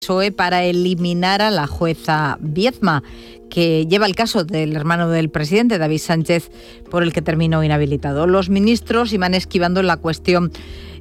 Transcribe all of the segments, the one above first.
PSOE para eliminar a la jueza Viedma, que lleva el caso del hermano del presidente, David Sánchez, por el que terminó inhabilitado. Los ministros iban esquivando la cuestión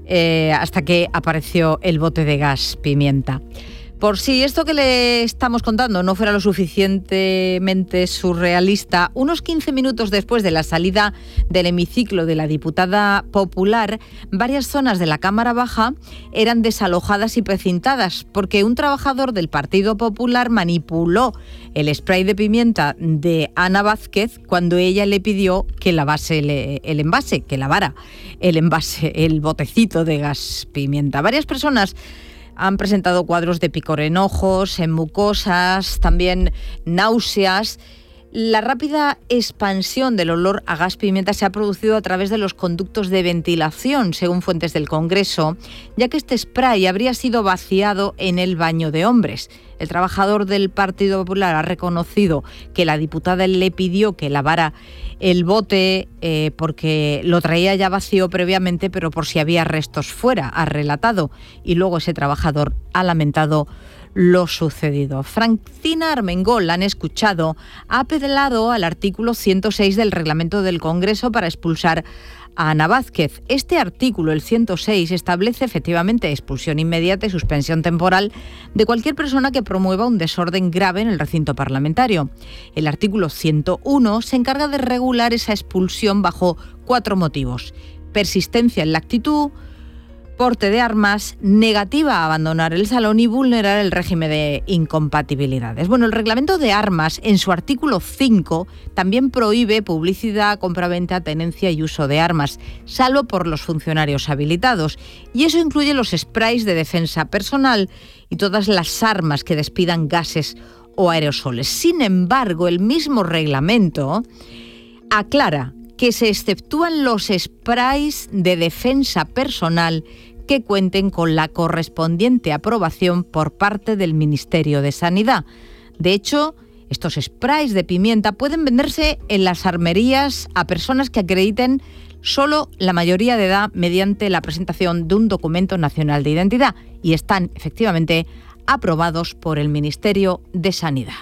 hasta que apareció el bote de gas pimienta. Por si esto que le estamos contando no fuera lo suficientemente surrealista, unos 15 minutos después de la salida del hemiciclo de la diputada popular, varias zonas de la Cámara Baja eran desalojadas y precintadas porque un trabajador del Partido Popular manipuló el spray de pimienta de Ana Vázquez cuando ella le pidió que lavase el envase, que lavara el envase, el botecito de gas pimienta. Varias personas han presentado cuadros de picor en ojos, en mucosas, también náuseas. La rápida expansión del olor a gas pimienta se ha producido a través de los conductos de ventilación, según fuentes del Congreso, ya que este spray habría sido vaciado en el baño de hombres. El trabajador del Partido Popular ha reconocido que la diputada le pidió que lavara el bote porque lo traía ya vacío previamente, pero por si había restos fuera, ha relatado. Y luego ese trabajador ha lamentado lo sucedido. Francina Armengol, la han escuchado, ha apelado al artículo 106 del reglamento del Congreso para expulsar a Ana Vázquez. Este artículo, el 106, establece efectivamente expulsión inmediata y suspensión temporal de cualquier persona que promueva un desorden grave en el recinto parlamentario. El artículo 101 se encarga de regular esa expulsión bajo 4 motivos: persistencia en la actitud, porte de armas, negativa a abandonar el salón y vulnerar el régimen de incompatibilidades. Bueno, el reglamento de armas, en su artículo 5, también prohíbe publicidad, compraventa, tenencia y uso de armas, salvo por los funcionarios habilitados. Y eso incluye los sprays de defensa personal y todas las armas que despidan gases o aerosoles. Sin embargo, el mismo reglamento aclara que se exceptúan los sprays de defensa personal que cuenten con la correspondiente aprobación por parte del Ministerio de Sanidad. De hecho, estos sprays de pimienta pueden venderse en las armerías a personas que acrediten solo la mayoría de edad mediante la presentación de un documento nacional de identidad y están efectivamente aprobados por el Ministerio de Sanidad.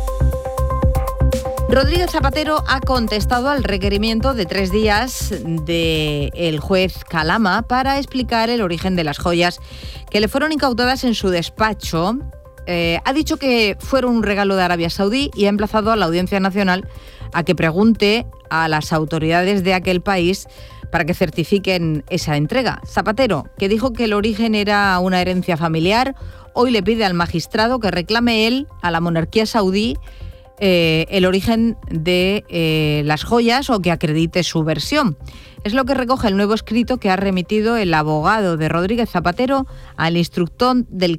Rodríguez Zapatero ha contestado al requerimiento de 3 días del juez Calama para explicar el origen de las joyas que le fueron incautadas en su despacho. Ha dicho que fueron un regalo de Arabia Saudí y ha emplazado a la Audiencia Nacional a que pregunte a las autoridades de aquel país para que certifiquen esa entrega. Zapatero, que dijo que el origen era una herencia familiar, hoy le pide al magistrado que reclame él a la monarquía saudí el origen de las joyas o que acredite su versión. Es lo que recoge el nuevo escrito que ha remitido el abogado de Rodríguez Zapatero al instructor del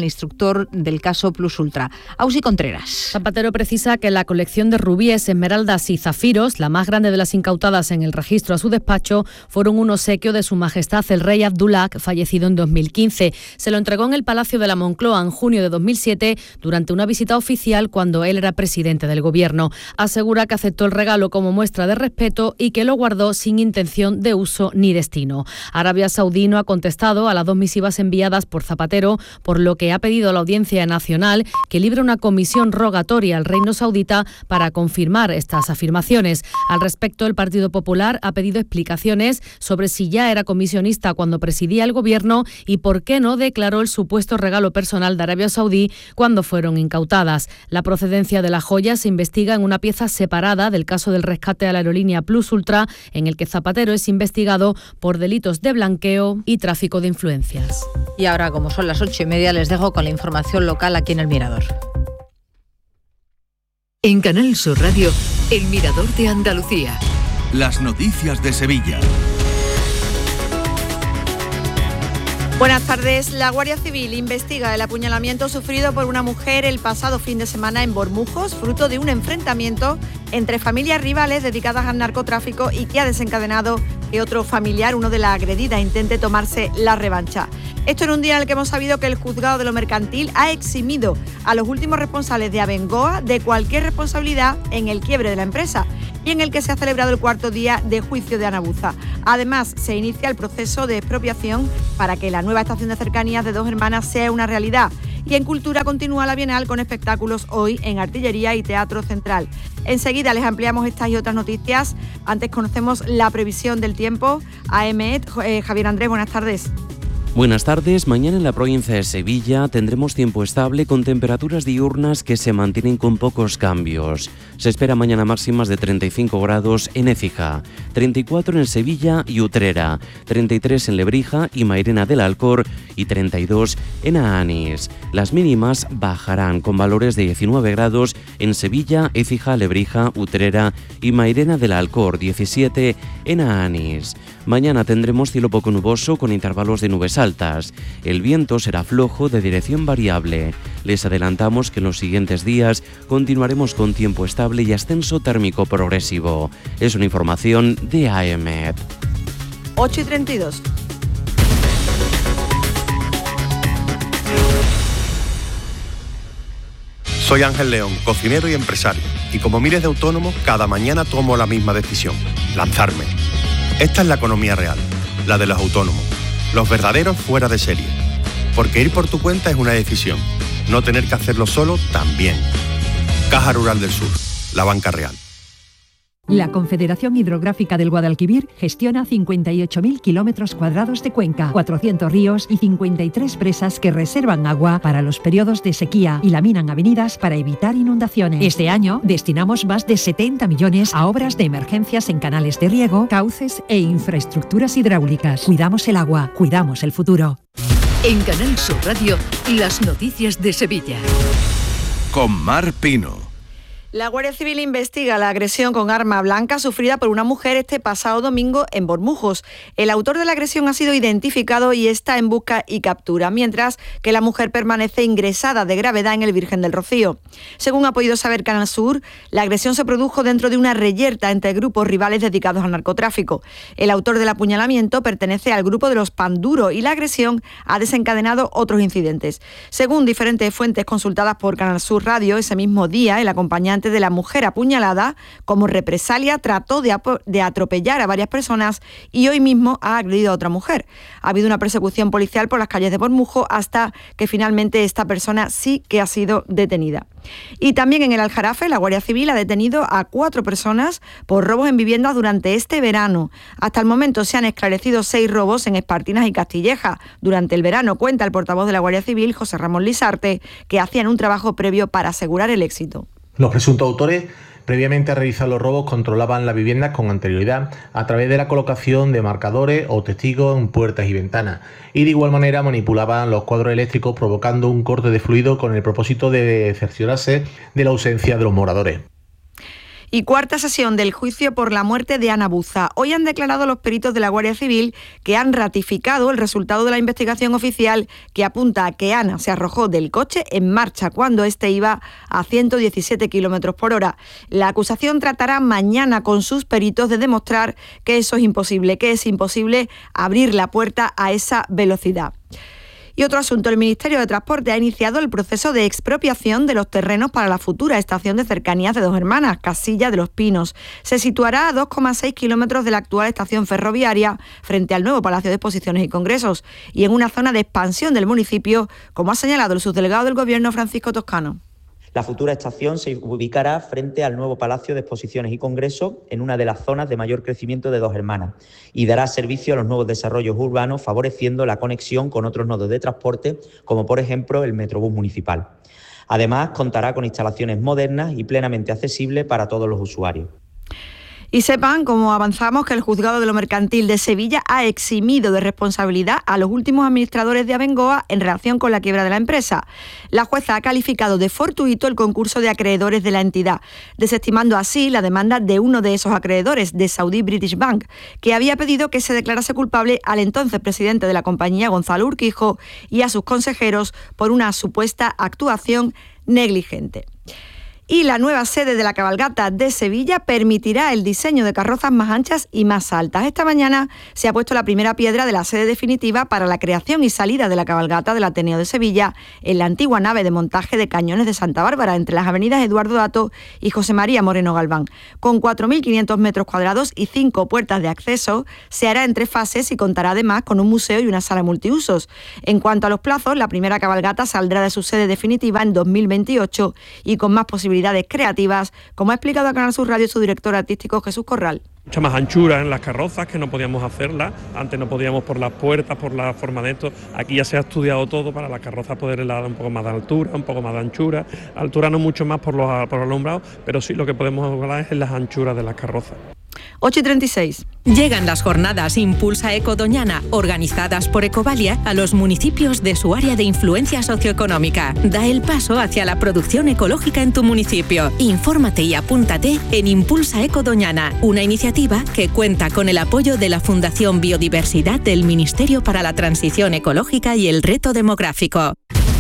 caso Plus Ultra. Ausi Contreras. Zapatero precisa que la colección de rubíes, esmeraldas y zafiros, la más grande de las incautadas en el registro a su despacho, fueron un obsequio de Su Majestad el Rey Abdullah, fallecido en 2015. Se lo entregó en el Palacio de la Moncloa en junio de 2007 durante una visita oficial cuando él era presidente del gobierno. Asegura que aceptó el regalo como muestra de respeto y que lo guardó sin intención de uso ni destino. Arabia Saudí no ha contestado a las 2 misivas enviadas por Zapatero, por lo que ha pedido a la Audiencia Nacional que libre una comisión rogatoria al Reino Saudita para confirmar estas afirmaciones. Al respecto, el Partido Popular ha pedido explicaciones sobre si ya era comisionista cuando presidía el gobierno y por qué no declaró el supuesto regalo personal de Arabia Saudí cuando fueron incautadas. La procedencia de las joyas se investiga en una pieza separada del caso del rescate a la aerolínea Plus Ultra, en el que Zapatero es investigado por delitos de blanqueo y tráfico de influencias. Y ahora, como son las 8:30, les dejo con la información local aquí en El Mirador. En Canal Sur Radio, El Mirador de Andalucía. Las noticias de Sevilla. Buenas tardes. La Guardia Civil investiga el apuñalamiento sufrido por una mujer el pasado fin de semana en Bormujos, fruto de un enfrentamiento entre familias rivales dedicadas al narcotráfico y que ha desencadenado que otro familiar, uno de la agredida, intente tomarse la revancha. Esto en un día en el que hemos sabido que el juzgado de lo mercantil ha eximido a los últimos responsables de Abengoa de cualquier responsabilidad en el quiebre de la empresa y en el que se ha celebrado el 4º día de juicio de Ana Buza. Además, se inicia el proceso de expropiación para que la nueva estación de cercanías de Dos Hermanas sea una realidad. Y en Cultura continúa la Bienal con espectáculos hoy en Artillería y Teatro Central. Enseguida les ampliamos estas y otras noticias. Antes conocemos la previsión del tiempo. AEMET, Javier Andrés, buenas tardes. Buenas tardes. Mañana en la provincia de Sevilla tendremos tiempo estable con temperaturas diurnas que se mantienen con pocos cambios. Se espera mañana máximas de 35 grados en Écija, 34 en Sevilla y Utrera, 33 en Lebrija y Mairena del Alcor y 32 en Aanís. Las mínimas bajarán con valores de 19 grados en Sevilla, Écija, Lebrija, Utrera y Mairena del Alcor, 17 en Aanís. Mañana tendremos cielo poco nuboso con intervalos de nubes altas. El viento será flojo de dirección variable. Les adelantamos que en los siguientes días continuaremos con tiempo estable y ascenso térmico progresivo. Es una información de AEMET. 8:32. Soy Ángel León, cocinero y empresario. Y como miles de autónomos, cada mañana tomo la misma decisión: lanzarme. Esta es la economía real, la de los autónomos, los verdaderos fuera de serie. Porque ir por tu cuenta es una decisión, no tener que hacerlo solo también. Caja Rural del Sur, la banca real. La Confederación Hidrográfica del Guadalquivir gestiona 58.000 kilómetros cuadrados de cuenca, 400 ríos y 53 presas que reservan agua para los periodos de sequía y laminan avenidas para evitar inundaciones. Este año destinamos más de 70 millones a obras de emergencias en canales de riego, cauces e infraestructuras hidráulicas. Cuidamos el agua, cuidamos el futuro. En Canal Sur Radio, las noticias de Sevilla. Con Mar Pino. La Guardia Civil investiga la agresión con arma blanca sufrida por una mujer este pasado domingo en Bormujos. El autor de la agresión ha sido identificado y está en busca y captura, mientras que la mujer permanece ingresada de gravedad en el Virgen del Rocío. Según ha podido saber Canal Sur, la agresión se produjo dentro de una reyerta entre grupos rivales dedicados al narcotráfico. El autor del apuñalamiento pertenece al grupo de los Panduro y la agresión ha desencadenado otros incidentes. Según diferentes fuentes consultadas por Canal Sur Radio, ese mismo día el acompañante de la mujer apuñalada, como represalia, trató de atropellar a varias personas y hoy mismo ha agredido a otra mujer. Ha habido una persecución policial por las calles de Bormujos hasta que finalmente esta persona sí que ha sido detenida. Y también en el Aljarafe, la Guardia Civil ha detenido a 4 personas por robos en viviendas durante este verano. Hasta el momento se han esclarecido 6 robos en Espartinas y Castilleja. Durante el verano, cuenta el portavoz de la Guardia Civil, José Ramón Lisarte, que hacían un trabajo previo para asegurar el éxito. Los presuntos autores, previamente a realizar los robos, controlaban las viviendas con anterioridad a través de la colocación de marcadores o testigos en puertas y ventanas, y de igual manera manipulaban los cuadros eléctricos provocando un corte de fluido con el propósito de cerciorarse de la ausencia de los moradores. Y cuarta sesión del juicio por la muerte de Ana Buza. Hoy han declarado los peritos de la Guardia Civil que han ratificado el resultado de la investigación oficial que apunta a que Ana se arrojó del coche en marcha cuando éste iba a 117 kilómetros por hora. La acusación tratará mañana con sus peritos de demostrar que eso es imposible, que es imposible abrir la puerta a esa velocidad. Y otro asunto, el Ministerio de Transporte ha iniciado el proceso de expropiación de los terrenos para la futura estación de cercanías de Dos Hermanas, Casilla de los Pinos. Se situará a 2,6 kilómetros de la actual estación ferroviaria frente al nuevo Palacio de Exposiciones y Congresos y en una zona de expansión del municipio, como ha señalado el subdelegado del Gobierno, Francisco Toscano. La futura estación se ubicará frente al nuevo Palacio de Exposiciones y Congresos en una de las zonas de mayor crecimiento de Dos Hermanas y dará servicio a los nuevos desarrollos urbanos, favoreciendo la conexión con otros nodos de transporte, como por ejemplo el Metrobús municipal. Además, contará con instalaciones modernas y plenamente accesibles para todos los usuarios. Y sepan, como avanzamos, que el Juzgado de lo Mercantil de Sevilla ha eximido de responsabilidad a los últimos administradores de Abengoa en relación con la quiebra de la empresa. La jueza ha calificado de fortuito el concurso de acreedores de la entidad, desestimando así la demanda de uno de esos acreedores, de Saudi British Bank, que había pedido que se declarase culpable al entonces presidente de la compañía, Gonzalo Urquijo, y a sus consejeros por una supuesta actuación negligente. Y la nueva sede de la cabalgata de Sevilla permitirá el diseño de carrozas más anchas y más altas. Esta mañana se ha puesto la primera piedra de la sede definitiva para la creación y salida de la cabalgata del Ateneo de Sevilla en la antigua nave de montaje de cañones de Santa Bárbara, entre las avenidas Eduardo Dato y José María Moreno Galván. Con 4.500 metros cuadrados y 5 puertas de acceso, se hará en 3 fases y contará además con un museo y una sala multiusos. En cuanto a los plazos, la primera cabalgata saldrá de su sede definitiva en 2028 y con más posibilidades creativas, como ha explicado a Canal Sur Radio su director artístico Jesús Corral. Mucha más anchura en las carrozas, que no podíamos hacerlas, antes no podíamos por las puertas, por la forma de esto, aquí ya se ha estudiado todo para las carrozas poderle dar un poco más de altura, un poco más de anchura, altura no mucho más por los alumbrados, pero sí lo que podemos hablar es en las anchuras de las carrozas. 8:36. Llegan las jornadas Impulsa Eco Doñana, organizadas por Ecovalia, a los municipios de su área de influencia socioeconómica. Da el paso hacia la producción ecológica en tu municipio. Infórmate y apúntate en Impulsa Eco Doñana, una iniciativa que cuenta con el apoyo de la Fundación Biodiversidad del Ministerio para la Transición Ecológica y el Reto Demográfico.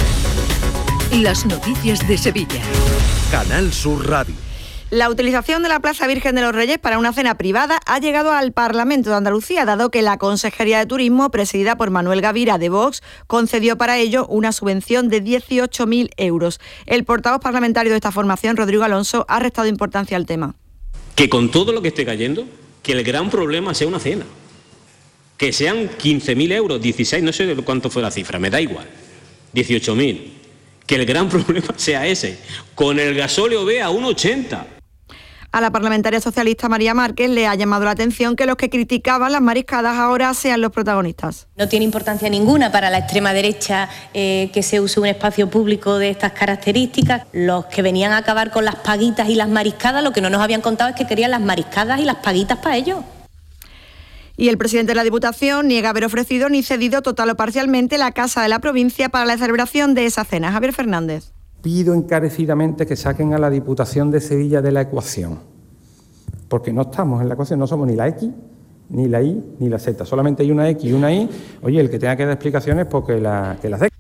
Las noticias de Sevilla. Canal Sur Radio. La utilización de la Plaza Virgen de los Reyes para una cena privada ha llegado al Parlamento de Andalucía, dado que la Consejería de Turismo, presidida por Manuel Gavira de Vox, concedió para ello una subvención de 18.000 euros. El portavoz parlamentario de esta formación, Rodrigo Alonso, ha restado importancia al tema. Que con todo lo que esté cayendo, que el gran problema sea una cena. Que sean 15.000 euros, 16, no sé cuánto fue la cifra, me da igual. 18.000. Que el gran problema sea ese. Con el gasóleo ve a 1,80. A la parlamentaria socialista María Márquez le ha llamado la atención que los que criticaban las mariscadas ahora sean los protagonistas. No tiene importancia ninguna para la extrema derecha que se use un espacio público de estas características. Los que venían a acabar con las paguitas y las mariscadas, lo que no nos habían contado es que querían las mariscadas y las paguitas para ellos. Y el presidente de la Diputación niega haber ofrecido ni cedido total o parcialmente la casa de la provincia para la celebración de esa cena. Javier Fernández. Pido encarecidamente que saquen a la Diputación de Sevilla de la ecuación, porque no estamos en la ecuación, no somos ni la X, ni la Y, ni la Z, solamente hay una X y una Y. Oye, el que tenga que dar explicaciones, pues que las dé.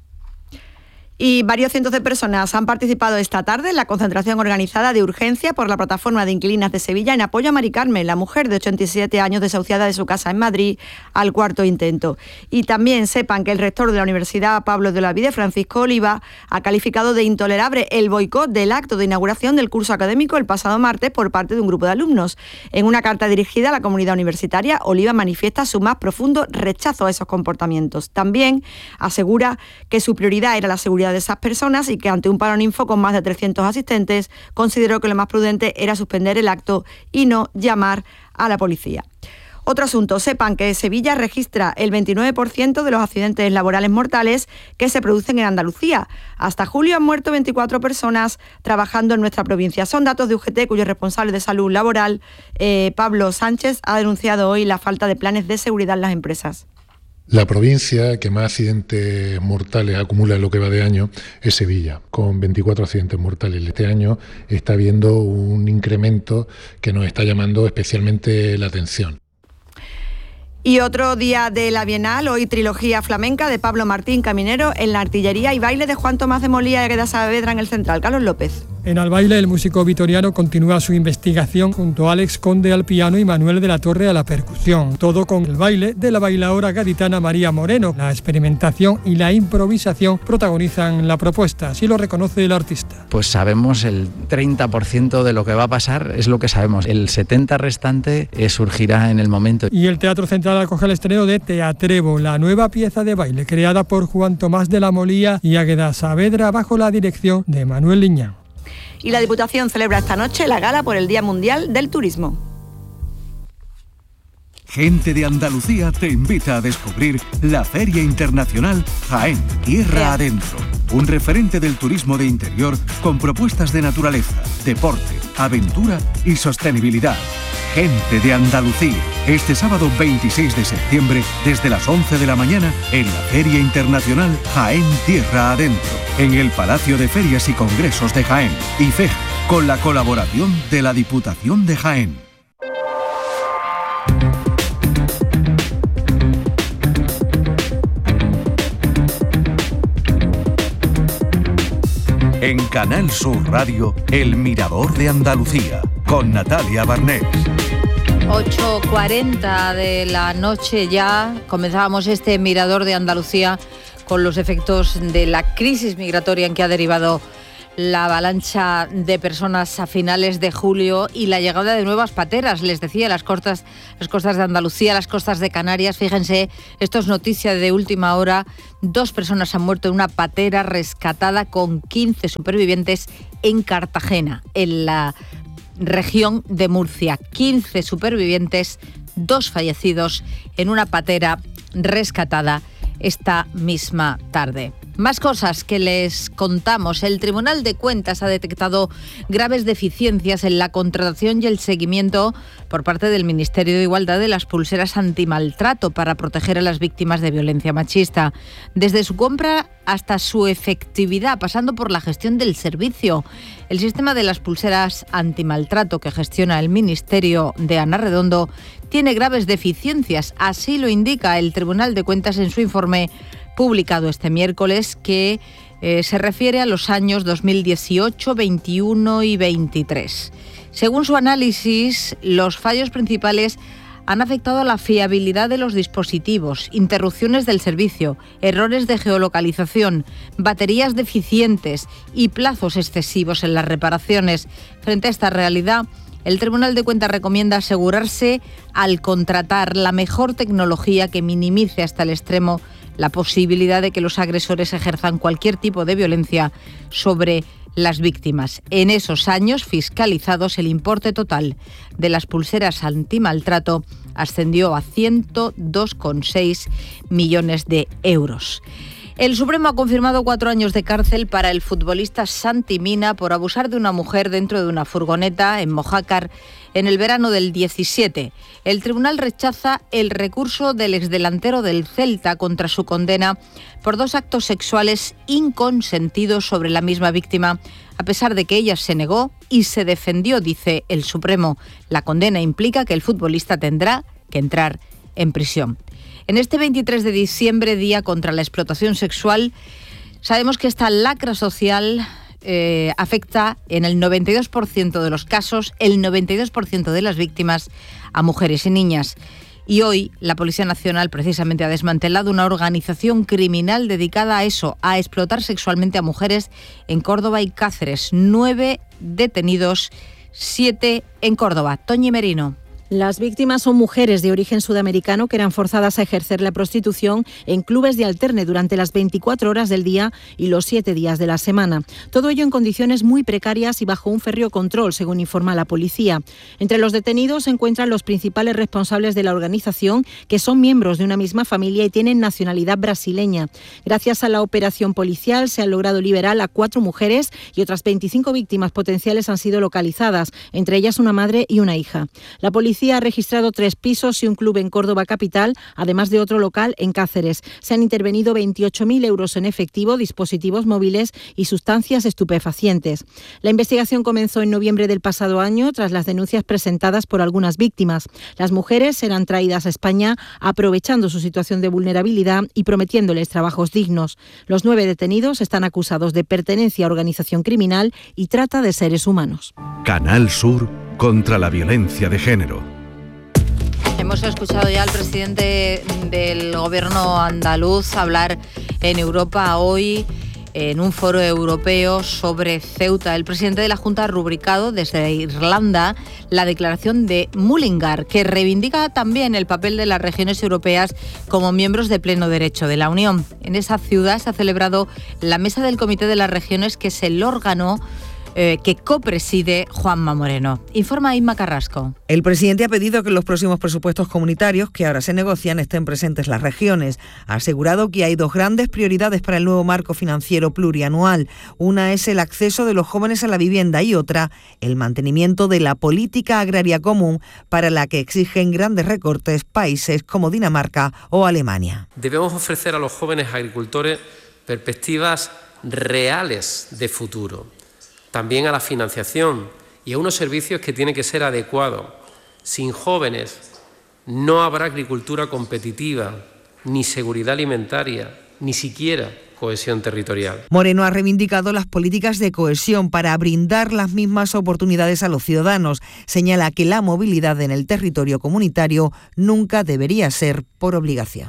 Y varios cientos de personas han participado esta tarde en la concentración organizada de urgencia por la Plataforma de Inquilinas de Sevilla en apoyo a Mari Carmen, la mujer de 87 años desahuciada de su casa en Madrid al cuarto intento. Y también sepan que el rector de la Universidad Pablo de Olavide, Francisco Oliva, ha calificado de intolerable el boicot del acto de inauguración del curso académico el pasado martes por parte de un grupo de alumnos. En una carta dirigida a la comunidad universitaria, Oliva manifiesta su más profundo rechazo a esos comportamientos. También asegura que su prioridad era la seguridad de esas personas y que ante un Paraninfo con más de 300 asistentes consideró que lo más prudente era suspender el acto y no llamar a la policía. Otro asunto, sepan que Sevilla registra el 29% de los accidentes laborales mortales que se producen en Andalucía. Hasta julio han muerto 24 personas trabajando en nuestra provincia. Son datos de UGT, cuyo responsable de salud laboral, Pablo Sánchez, ha denunciado hoy la falta de planes de seguridad en las empresas. La provincia que más accidentes mortales acumula en lo que va de año es Sevilla, con 24 accidentes mortales. Este año está habiendo un incremento que nos está llamando especialmente la atención. Y otro día de la Bienal, hoy trilogía flamenca de Pablo Martín Caminero en la artillería y baile de Juan Tomás de Molía y Águeda Saavedra en el Central. Carlos López. En el baile, el músico vitoriano continúa su investigación junto a Alex Conde al piano y Manuel de la Torre a la percusión. Todo con el baile de la bailaora gaditana María Moreno. La experimentación y la improvisación protagonizan la propuesta, así lo reconoce el artista. Pues sabemos el 30% de lo que va a pasar, es lo que sabemos. El 70% restante surgirá en el momento. Y el Teatro Central acoge el estreno de Teatrevo, la nueva pieza de baile creada por Juan Tomás de la Molía y Águeda Saavedra bajo la dirección de Manuel Liñán. Y la Diputación celebra esta noche la gala por el Día Mundial del Turismo. Gente de Andalucía te invita a descubrir la Feria Internacional Jaén, Tierra Adentro. Un referente del turismo de interior con propuestas de naturaleza, deporte, aventura y sostenibilidad. Gente de Andalucía. Este sábado 26 de septiembre, desde las 11 de la mañana, en la Feria Internacional Jaén Tierra Adentro, en el Palacio de Ferias y Congresos de Jaén, IFEJA, con la colaboración de la Diputación de Jaén. En Canal Sur Radio, El Mirador de Andalucía, con Natalia Barnés. 8:40 de la noche ya comenzábamos este Mirador de Andalucía con los efectos de la crisis migratoria en que ha derivado la avalancha de personas a finales de julio y la llegada de nuevas pateras. Les decía, las costas de Andalucía, las costas de Canarias. Fíjense, esto es noticia de última hora. 2 personas han muerto en una patera rescatada con 15 supervivientes en Cartagena, en la región de Murcia. 15 supervivientes, 2 fallecidos en una patera rescatada esta misma tarde. Más cosas que les contamos. El Tribunal de Cuentas ha detectado graves deficiencias en la contratación y el seguimiento por parte del Ministerio de Igualdad de las pulseras antimaltrato para proteger a las víctimas de violencia machista. Desde su compra hasta su efectividad, pasando por la gestión del servicio. El sistema de las pulseras antimaltrato que gestiona el Ministerio de Ana Redondo tiene graves deficiencias. Así lo indica el Tribunal de Cuentas en su informe publicado este miércoles, que se refiere a los años 2018, 21 y 23. Según su análisis, los fallos principales han afectado a la fiabilidad de los dispositivos, interrupciones del servicio, errores de geolocalización, baterías deficientes y plazos excesivos en las reparaciones. Frente a esta realidad, el Tribunal de Cuentas recomienda asegurarse al contratar la mejor tecnología que minimice hasta el extremo la posibilidad de que los agresores ejerzan cualquier tipo de violencia sobre las víctimas. En esos años fiscalizados, el importe total de las pulseras antimaltrato ascendió a 102,6 millones de euros. El Supremo ha confirmado 4 años de cárcel para el futbolista Santi Mina por abusar de una mujer dentro de una furgoneta en Mojácar en el verano del 17. El tribunal rechaza el recurso del exdelantero del Celta contra su condena por 2 actos sexuales inconsentidos sobre la misma víctima, a pesar de que ella se negó y se defendió, dice el Supremo. La condena implica que el futbolista tendrá que entrar en prisión. En este 23 de diciembre, Día contra la Explotación Sexual, sabemos que esta lacra social afecta en el 92% de los casos, el 92% de las víctimas, a mujeres y niñas. Y hoy la Policía Nacional precisamente ha desmantelado una organización criminal dedicada a eso, a explotar sexualmente a mujeres en Córdoba y Cáceres. 9 detenidos, 7 en Córdoba. Toñi Merino. Las víctimas son mujeres de origen sudamericano que eran forzadas a ejercer la prostitución en clubes de alterne durante las 24 horas del día y los 7 días de la semana. Todo ello en condiciones muy precarias y bajo un férreo control, según informa la policía. Entre los detenidos se encuentran los principales responsables de la organización, que son miembros de una misma familia y tienen nacionalidad brasileña. Gracias a la operación policial se han logrado liberar a 4 mujeres y otras 25 víctimas potenciales han sido localizadas, entre ellas una madre y una hija. La policía ha registrado 3 pisos y un club en Córdoba capital, además de otro local en Cáceres. Se han intervenido 28.000 euros en efectivo, dispositivos móviles y sustancias estupefacientes. La investigación comenzó en noviembre del pasado año tras las denuncias presentadas por algunas víctimas. Las mujeres serán traídas a España aprovechando su situación de vulnerabilidad y prometiéndoles trabajos dignos. Los 9 detenidos están acusados de pertenencia a organización criminal y trata de seres humanos. Canal Sur contra la violencia de género. Hemos escuchado ya al presidente del gobierno andaluz hablar en Europa hoy en un foro europeo sobre Ceuta. El presidente de la Junta ha rubricado desde Irlanda la declaración de Mullingar, que reivindica también el papel de las regiones europeas como miembros de pleno derecho de la Unión. En esa ciudad se ha celebrado la mesa del Comité de las Regiones, que es el órgano que copreside Juanma Moreno. Informa Inma Carrasco. El presidente ha pedido que en los próximos presupuestos comunitarios que ahora se negocian estén presentes las regiones. Ha asegurado que hay 2 grandes prioridades para el nuevo marco financiero plurianual. Una es el acceso de los jóvenes a la vivienda y otra, el mantenimiento de la política agraria común, para la que exigen grandes recortes países como Dinamarca o Alemania. Debemos ofrecer a los jóvenes agricultores perspectivas reales de futuro. También a la financiación y a unos servicios que tienen que ser adecuados. Sin jóvenes no habrá agricultura competitiva, ni seguridad alimentaria, ni siquiera cohesión territorial. Moreno ha reivindicado las políticas de cohesión para brindar las mismas oportunidades a los ciudadanos. Señala que la movilidad en el territorio comunitario nunca debería ser por obligación.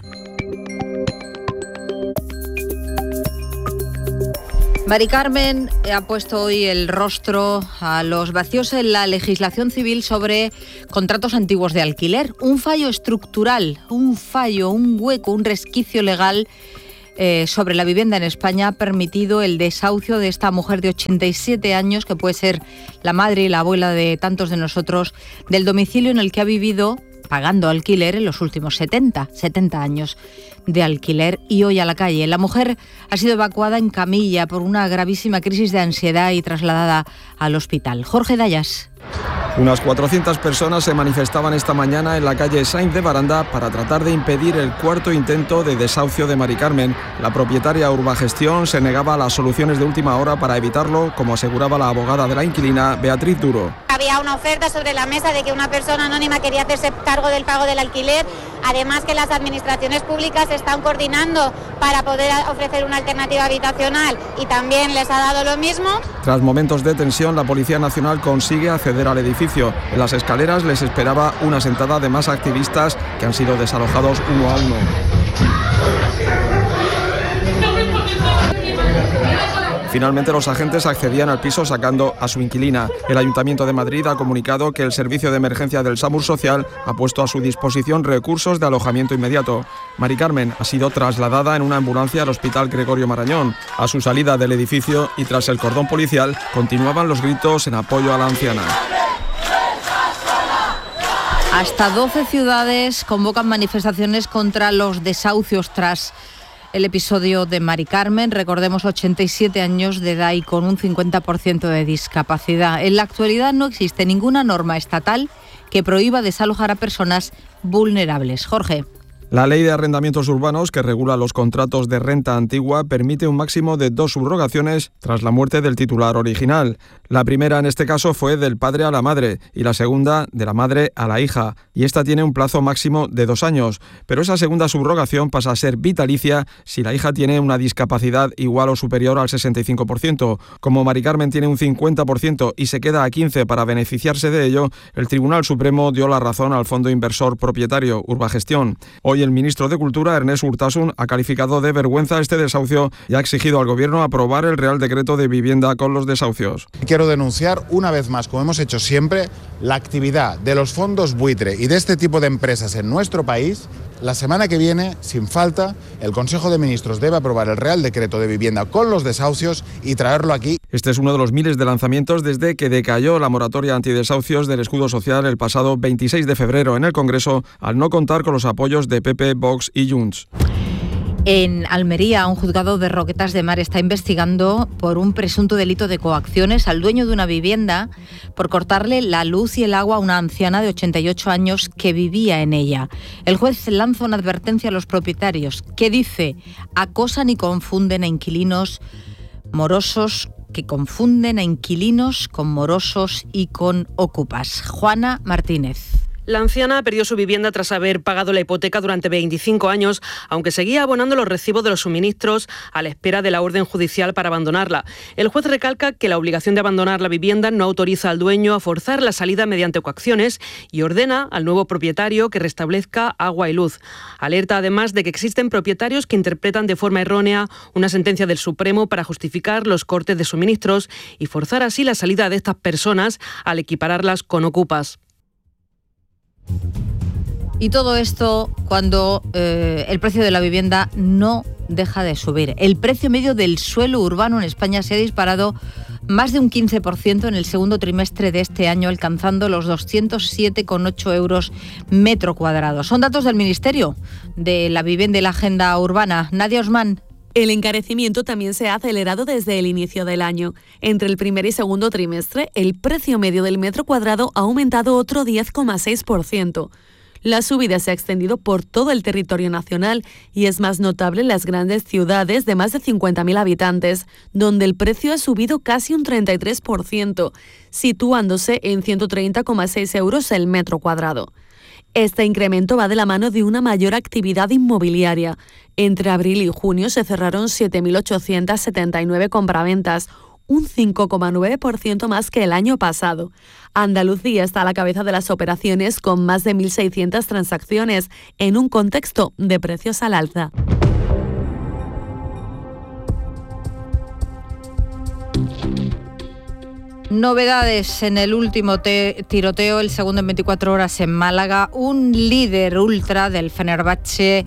Mari Carmen ha puesto hoy el rostro a los vacíos en la legislación civil sobre contratos antiguos de alquiler. Un fallo estructural, un hueco, un resquicio legal sobre la vivienda en España ha permitido el desahucio de esta mujer de 87 años, que puede ser la madre y la abuela de tantos de nosotros, del domicilio en el que ha vivido pagando alquiler en los últimos 70 años de alquiler, y hoy a la calle. La mujer ha sido evacuada en camilla por una gravísima crisis de ansiedad y trasladada al hospital. Jorge Dayas. Unas 400 personas se manifestaban esta mañana en la calle Sainz de Baranda para tratar de impedir el cuarto intento de desahucio de Mari Carmen. La propietaria Urbagestión se negaba a las soluciones de última hora para evitarlo, como aseguraba la abogada de la inquilina, Beatriz Duro. Había una oferta sobre la mesa de que una persona anónima quería hacerse cargo del pago del alquiler, además que las administraciones públicas se están coordinando para poder ofrecer una alternativa habitacional y también les ha dado lo mismo. Tras momentos de tensión, la Policía Nacional consigue acceder al edificio. En las escaleras les esperaba una sentada de más activistas que han sido desalojados uno a uno. Finalmente los agentes accedían al piso sacando a su inquilina. El Ayuntamiento de Madrid ha comunicado que el servicio de emergencia del SAMUR Social ha puesto a su disposición recursos de alojamiento inmediato. Mari Carmen ha sido trasladada en una ambulancia al Hospital Gregorio Marañón. A su salida del edificio y tras el cordón policial continuaban los gritos en apoyo a la anciana. Hasta 12 ciudades convocan manifestaciones contra los desahucios tras el episodio de Mari Carmen. Recordemos, 87 años de edad y con un 50% de discapacidad. En la actualidad no existe ninguna norma estatal que prohíba desalojar a personas vulnerables. Jorge. La Ley de Arrendamientos Urbanos, que regula los contratos de renta antigua, permite un máximo de 2 subrogaciones tras la muerte del titular original. La primera en este caso fue del padre a la madre y la segunda de la madre a la hija, y esta tiene un plazo máximo de 2 años, pero esa segunda subrogación pasa a ser vitalicia si la hija tiene una discapacidad igual o superior al 65%. Como Mari Carmen tiene un 50% y se queda a 15 para beneficiarse de ello, el Tribunal Supremo dio la razón al fondo inversor propietario Urbagestión. Hoy el ministro de Cultura, Ernest Urtasun, ha calificado de vergüenza este desahucio y ha exigido al Gobierno aprobar el Real Decreto de Vivienda con los desahucios. Quiero denunciar una vez más, como hemos hecho siempre, la actividad de los fondos buitre y de este tipo de empresas en nuestro país. La semana que viene, sin falta, el Consejo de Ministros debe aprobar el Real Decreto de Vivienda con los desahucios y traerlo aquí. Este es uno de los miles de lanzamientos desde que decayó la moratoria antidesahucios del escudo social el pasado 26 de febrero en el Congreso, al no contar con los apoyos de PP, Vox y Junts. En Almería, un juzgado de Roquetas de Mar está investigando por un presunto delito de coacciones al dueño de una vivienda por cortarle la luz y el agua a una anciana de 88 años que vivía en ella. El juez lanza una advertencia a los propietarios que dice: acosan y confunden a inquilinos morosos, que confunden a inquilinos con morosos y con ocupas. Juana Martínez. La anciana perdió su vivienda tras haber pagado la hipoteca durante 25 años, aunque seguía abonando los recibos de los suministros a la espera de la orden judicial para abandonarla. El juez recalca que la obligación de abandonar la vivienda no autoriza al dueño a forzar la salida mediante coacciones y ordena al nuevo propietario que restablezca agua y luz. Alerta además de que existen propietarios que interpretan de forma errónea una sentencia del Supremo para justificar los cortes de suministros y forzar así la salida de estas personas al equipararlas con ocupas. Y todo esto cuando el precio de la vivienda no deja de subir. El precio medio del suelo urbano en España se ha disparado más de un 15% en el segundo trimestre de este año, alcanzando los 207,8 euros metro cuadrado. Son datos del Ministerio de la Vivienda y la Agenda Urbana. Nadia Osman. El encarecimiento también se ha acelerado desde el inicio del año. Entre el primer y segundo trimestre, el precio medio del metro cuadrado ha aumentado otro 10,6%. La subida se ha extendido por todo el territorio nacional y es más notable en las grandes ciudades de más de 50.000 habitantes, donde el precio ha subido casi un 33%, situándose en 130,6 euros el metro cuadrado. Este incremento va de la mano de una mayor actividad inmobiliaria. Entre abril y junio se cerraron 7.879 compraventas, un 5,9% más que el año pasado. Andalucía está a la cabeza de las operaciones con más de 1.600 transacciones en un contexto de precios al alza. Novedades en el último tiroteo, el segundo en 24 horas en Málaga. Un líder ultra del Fenerbahce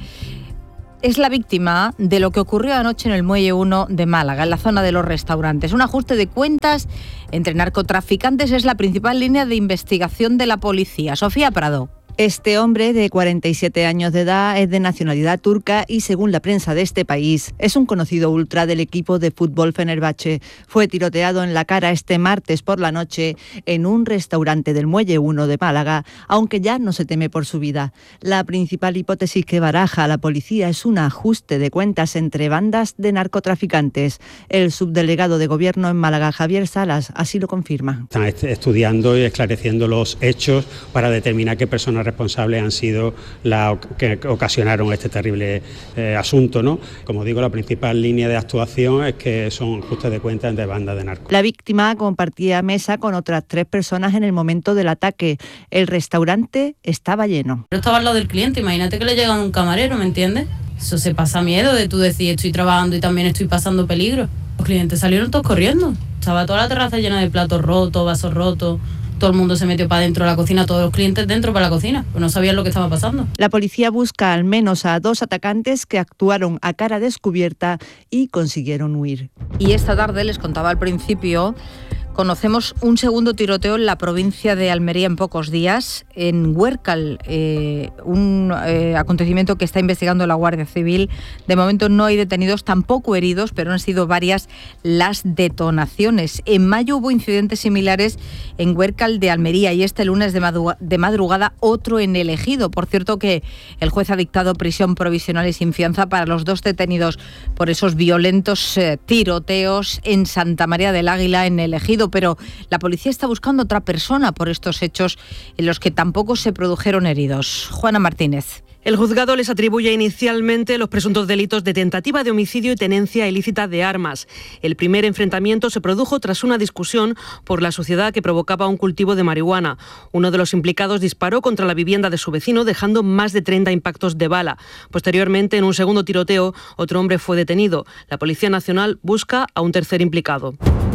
es la víctima de lo que ocurrió anoche en el Muelle 1 de Málaga, en la zona de los restaurantes. Un ajuste de cuentas entre narcotraficantes es la principal línea de investigación de la policía. Sofía Prado. Este hombre, de 47 años de edad, es de nacionalidad turca y, según la prensa de este país, es un conocido ultra del equipo de fútbol Fenerbahce. Fue tiroteado en la cara este martes por la noche en un restaurante del Muelle 1 de Málaga, aunque ya no se teme por su vida. La principal hipótesis que baraja la policía es un ajuste de cuentas entre bandas de narcotraficantes. El subdelegado de Gobierno en Málaga, Javier Salas, así lo confirma. Están estudiando y esclareciendo los hechos para determinar qué personas responsables han sido las que ocasionaron este terrible asunto, ¿no? Como digo, la principal línea de actuación es que son ajustes de cuentas entre bandas de narcos. La víctima compartía mesa con otras 3 personas en el momento del ataque. El restaurante estaba lleno. Yo estaba al lado del cliente, imagínate que le llega un camarero, ¿me entiendes? Eso se pasa miedo de tú decir estoy trabajando y también estoy pasando peligro. Los clientes salieron todos corriendo. Estaba toda la terraza llena de platos rotos, vasos rotos. Todo el mundo se metió para dentro de la cocina, todos los clientes dentro para la cocina, pues no sabían lo que estaba pasando. La policía busca al menos a 2 atacantes que actuaron a cara descubierta y consiguieron huir. Y esta tarde, les contaba al principio, conocemos un segundo tiroteo en la provincia de Almería en pocos días, en Huércal, un acontecimiento que está investigando la Guardia Civil. De momento no hay detenidos, tampoco heridos, pero han sido varias las detonaciones. En mayo hubo incidentes similares en Huércal de Almería y este lunes de madrugada otro en El Ejido. Por cierto que el juez ha dictado prisión provisional y sin fianza para los 2 detenidos por esos violentos tiroteos en Santa María del Águila, en El Ejido. Pero la policía está buscando otra persona por estos hechos en los que tampoco se produjeron heridos. Juana Martínez. El juzgado les atribuye inicialmente los presuntos delitos de tentativa de homicidio y tenencia ilícita de armas. El primer enfrentamiento se produjo tras una discusión por la suciedad que provocaba un cultivo de marihuana. Uno de los implicados disparó contra la vivienda de su vecino, dejando más de 30 impactos de bala. Posteriormente, en un segundo tiroteo, otro hombre fue detenido. La Policía Nacional busca a un tercer implicado.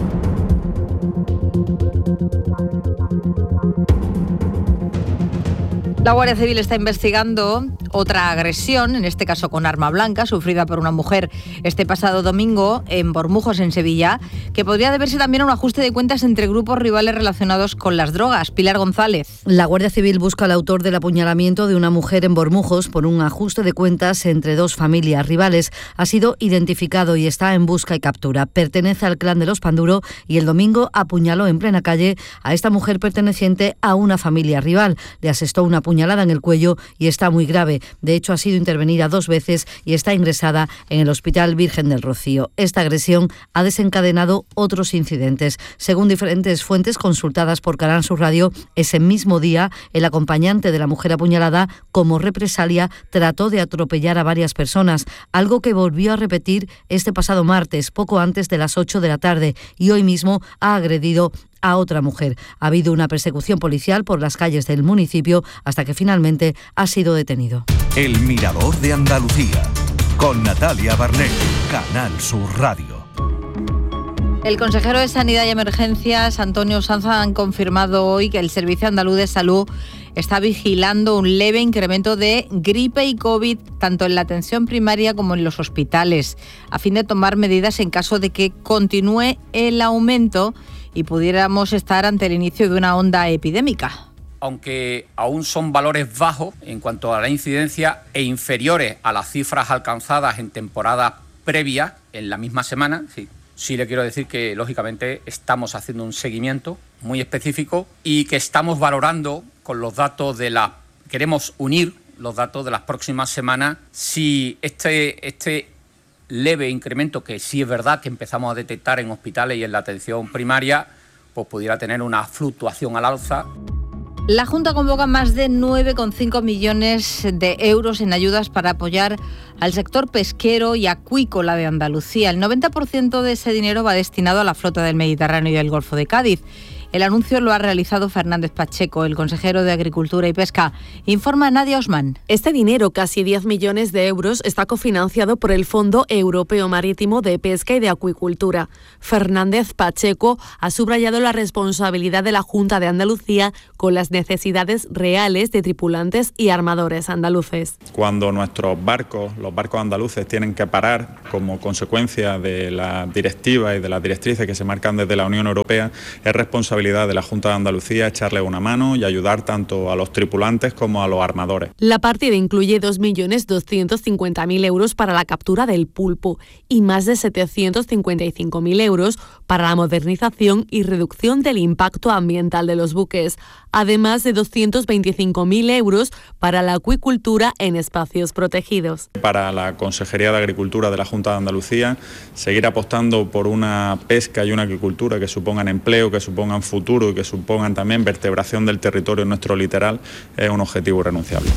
La Guardia Civil está investigando otra agresión, en este caso con arma blanca, sufrida por una mujer este pasado domingo en Bormujos, en Sevilla, que podría deberse también a un ajuste de cuentas entre grupos rivales relacionados con las drogas. Pilar González. La Guardia Civil busca al autor del apuñalamiento de una mujer en Bormujos por un ajuste de cuentas entre 2 familias rivales. Ha sido identificado y está en busca y captura. Pertenece al clan de los Panduro y el domingo apuñaló en plena calle a esta mujer perteneciente a una familia rival. Le asestó una puñalada en el cuello y está muy grave. De hecho, ha sido intervenida 2 veces y está ingresada en el Hospital Virgen del Rocío. Esta agresión ha desencadenado otros incidentes. Según diferentes fuentes consultadas por Canal Sur Radio, ese mismo día, el acompañante de la mujer apuñalada, como represalia, trató de atropellar a varias personas, algo que volvió a repetir este pasado martes, poco antes de las 8 de la tarde, y hoy mismo ha agredido a otra mujer. Ha habido una persecución policial por las calles del municipio hasta que finalmente ha sido detenido. El Mirador de Andalucía, con Natalia Barnett, Canal Sur Radio. El consejero de Sanidad y Emergencias, Antonio Sanz, han confirmado hoy que el Servicio Andaluz de Salud está vigilando un leve incremento de gripe y COVID, tanto en la atención primaria como en los hospitales, a fin de tomar medidas en caso de que continúe el aumento y pudiéramos estar ante el inicio de una onda epidémica. Aunque aún son valores bajos en cuanto a la incidencia e inferiores a las cifras alcanzadas en temporadas previas, en la misma semana, sí le quiero decir que, lógicamente, estamos haciendo un seguimiento muy específico y que estamos valorando con los datos queremos unir los datos de las próximas semanas, si este leve incremento, que sí es verdad que empezamos a detectar en hospitales y en la atención primaria, pues pudiera tener una fluctuación al alza. La Junta convoca más de 9,5 millones de euros en ayudas para apoyar al sector pesquero y acuícola de Andalucía. El 90% de ese dinero va destinado a la flota del Mediterráneo y del Golfo de Cádiz. El anuncio lo ha realizado Fernández Pacheco, el consejero de Agricultura y Pesca. Informa Nadia Osman. Este dinero, casi 10 millones de euros, está cofinanciado por el Fondo Europeo Marítimo de Pesca y de Acuicultura. Fernández Pacheco ha subrayado la responsabilidad de la Junta de Andalucía con las necesidades reales de tripulantes y armadores andaluces. Cuando nuestros barcos, los barcos andaluces, tienen que parar como consecuencia de la directiva y de las directrices que se marcan desde la Unión Europea, es responsabilidad de la Junta de Andalucía echarle una mano y ayudar tanto a los tripulantes como a los armadores. La partida incluye 2.250.000 euros para la captura del pulpo y más de 755.000 euros para la modernización y reducción del impacto ambiental de los buques, además de 225.000 euros para la acuicultura en espacios protegidos. Para la Consejería de Agricultura de la Junta de Andalucía, seguir apostando por una pesca y una agricultura que supongan empleo, que supongan futuro y que supongan también vertebración del territorio en nuestro litoral es un objetivo irrenunciable.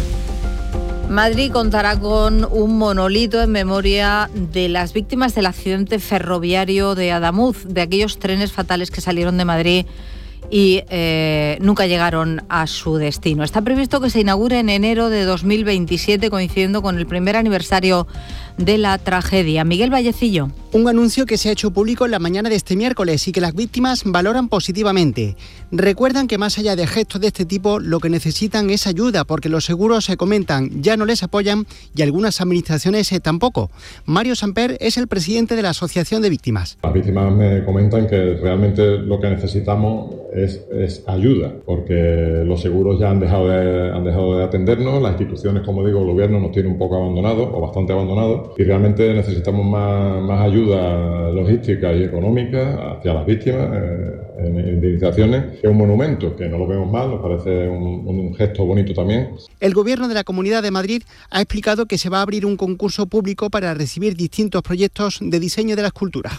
Madrid contará con un monolito en memoria de las víctimas del accidente ferroviario de Adamuz, de aquellos trenes fatales que salieron de Madrid y nunca llegaron a su destino. Está previsto que se inaugure en enero de 2027, coincidiendo con el primer aniversario de la tragedia. Miguel Vallecillo. Un anuncio que se ha hecho público en la mañana de este miércoles y que las víctimas valoran positivamente. Recuerdan que más allá de gestos de este tipo, lo que necesitan es ayuda, porque los seguros, se comentan, ya no les apoyan y algunas administraciones tampoco. Mario Samper es el presidente de la Asociación de Víctimas. Las víctimas me comentan que realmente lo que necesitamos es ayuda, porque los seguros ya han dejado de atendernos, las instituciones, como digo, el gobierno nos tiene un poco abandonados o bastante abandonados y realmente necesitamos más ayuda logística y económica hacia las víctimas en indemnizaciones. Es un monumento que no lo vemos mal, nos parece un gesto bonito también. El gobierno de la Comunidad de Madrid ha explicado que se va a abrir un concurso público para recibir distintos proyectos de diseño de la escultura.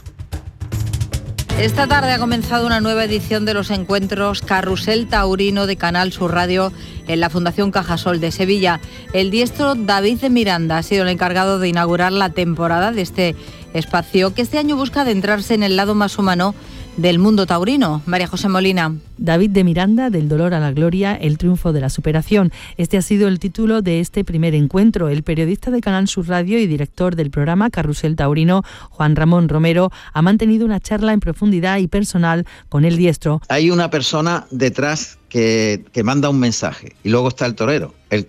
Esta tarde ha comenzado una nueva edición de los encuentros Carrusel Taurino de Canal Sur Radio en la Fundación Cajasol de Sevilla. El diestro David de Miranda ha sido el encargado de inaugurar la temporada de este espacio, que este año busca adentrarse en el lado más humano del mundo taurino. María José Molina. David de Miranda, del dolor a la gloria, el triunfo de la superación. Este ha sido el título de este primer encuentro. El periodista de Canal Sur Radio y director del programa Carrusel Taurino, Juan Ramón Romero, ha mantenido una charla en profundidad y personal con el diestro. Hay una persona detrás que manda un mensaje y luego está el torero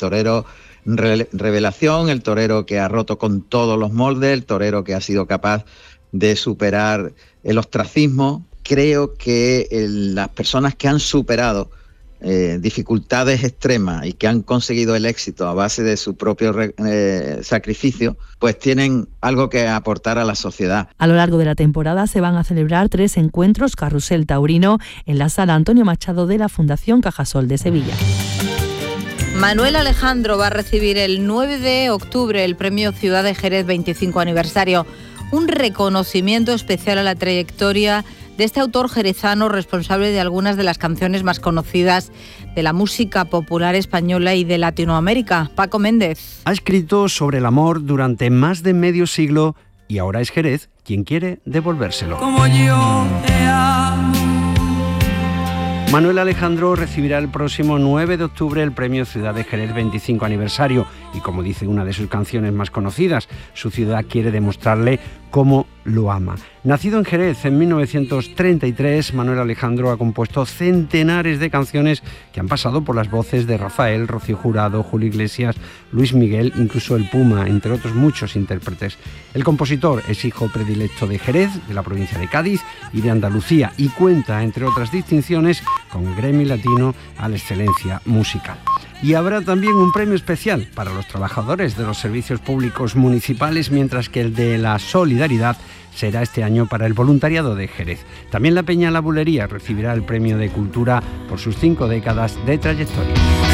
revelación, el torero que ha roto con todos los moldes, el torero que ha sido capaz de superar el ostracismo. Creo que las personas que han superado dificultades extremas y que han conseguido el éxito a base de su propio sacrificio, pues tienen algo que aportar a la sociedad. A lo largo de la temporada se van a celebrar 3 encuentros Carrusel Taurino en la Sala Antonio Machado de la Fundación Cajasol de Sevilla. Manuel Alejandro va a recibir el 9 de octubre el premio Ciudad de Jerez 25 aniversario, un reconocimiento especial a la trayectoria de este autor jerezano, responsable de algunas de las canciones más conocidas de la música popular española y de Latinoamérica. Paco Méndez. Ha escrito sobre el amor durante más de medio siglo y ahora es Jerez quien quiere devolvérselo. Como yo te amo. Manuel Alejandro recibirá el próximo 9 de octubre el premio Ciudad de Jerez 25 aniversario y, como dice una de sus canciones más conocidas, su ciudad quiere demostrarle cómo lo ama. Nacido en Jerez en 1933, Manuel Alejandro ha compuesto centenares de canciones que han pasado por las voces de Rafael, Rocío Jurado, Julio Iglesias, Luis Miguel, incluso el Puma, entre otros muchos intérpretes. El compositor es hijo predilecto de Jerez, de la provincia de Cádiz y de Andalucía, y cuenta, entre otras distinciones, con el Gremio Latino a la excelencia musical. Y habrá también un premio especial para los trabajadores de los servicios públicos municipales, mientras que el de la solidaridad será este año para el voluntariado de Jerez. También la Peña La Bulería recibirá el premio de Cultura por sus 5 décadas de trayectoria.